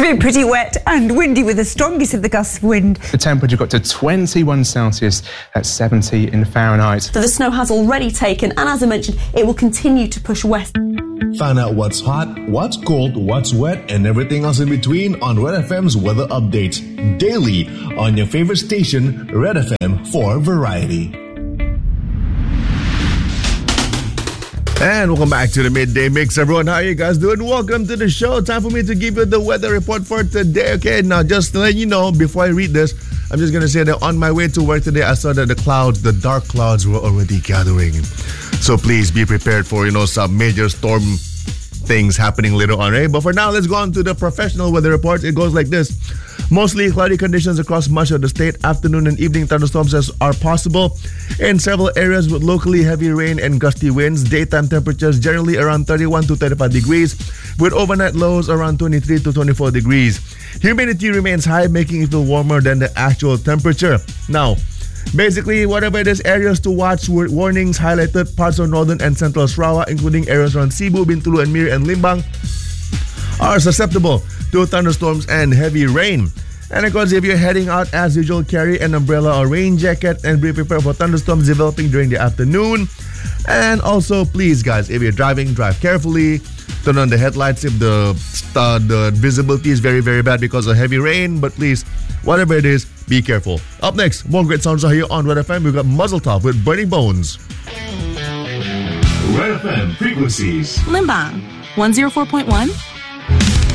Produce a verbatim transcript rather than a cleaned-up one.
been pretty wet and windy with the strongest of the gusts of wind. The temperature got to twenty-one Celsius, that's seventy in Fahrenheit. So the snow has already taken, and as I mentioned, it will continue to push west. Find out what's hot, what's cold, what's wet, and everything else in between on Red F M's weather updates daily on your favorite station, Red F M for Variety. And welcome back to the Midday Mix, everyone. How are you guys doing? Welcome to the show. Time for me to give you the weather report for today. Okay, now just to let you know, before I read this, I'm just going to say that on my way to work today, I saw that the clouds, the dark clouds were already gathering. So please be prepared for, you know, some major storm things happening later on, right? But for now, let's go on to the professional weather report. It goes like this. Mostly cloudy conditions across much of the state. Afternoon and evening thunderstorms are possible in several areas with locally heavy rain and gusty winds. Daytime temperatures generally around thirty-one to thirty-five degrees, with overnight lows around twenty-three to twenty-four degrees. Humidity remains high, making it feel warmer than the actual temperature. Now, basically, whatever it is, areas to watch, warnings highlighted parts of northern and central Sarawak, including areas around Cebu, Bintulu, and Mir, and Limbang, are susceptible to thunderstorms and heavy rain. And of course, if you're heading out, as usual, carry an umbrella or rain jacket and be prepared for thunderstorms developing during the afternoon. And also, please, guys, if you're driving, drive carefully. Turn on the headlights if the uh, the visibility is very, very bad because of heavy rain. But please, whatever it is, be careful. Up next, more great sounds are here on Red F M. We've got Muzzle Top with Burning Bones. Red F M frequencies. Limbang, one oh four point one.